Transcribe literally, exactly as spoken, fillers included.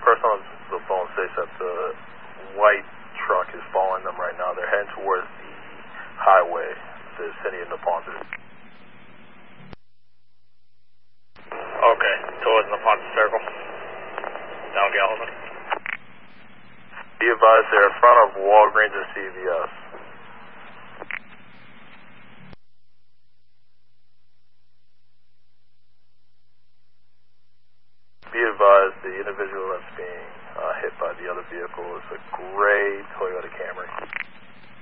person on the phone says that the white truck is following them right now. They're heading towards the highway, the city of Neponset. Okay, towards Neponset Circle. Down Gallivan. Be advised they're in front of Walgreens and C V S. Be advised the individual that's being uh, hit by the other vehicle is a gray Toyota Camry.